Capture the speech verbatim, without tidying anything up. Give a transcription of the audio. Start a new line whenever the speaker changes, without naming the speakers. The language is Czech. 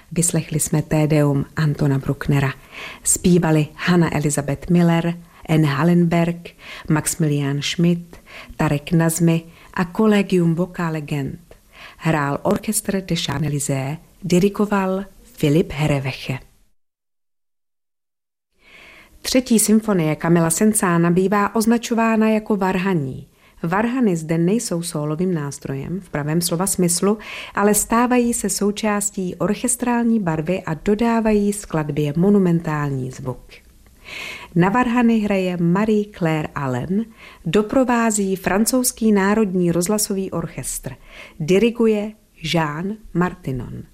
Vyslechli jsme Tédeum Antona Brucknera. Zpívali Hanna Elizabeth Miller, Anne Hallenberg, Maximilian Schmidt, Tarek Nazmi a Collegium Vocal Legend. Hrál orchestr de Champs-Élysées, dirigoval Filip Hereveche. Třetí symfonie Camilla Saint-Saënsa bývá označována jako varhaní. Varhany zde nejsou sólovým nástrojem v pravém slova smyslu, ale stávají se součástí orchestrální barvy a dodávají skladbě monumentální zvuk. Na varhany hraje Marie-Claire Allen, doprovází francouzský národní rozhlasový orchestr, diriguje Jean Martinon.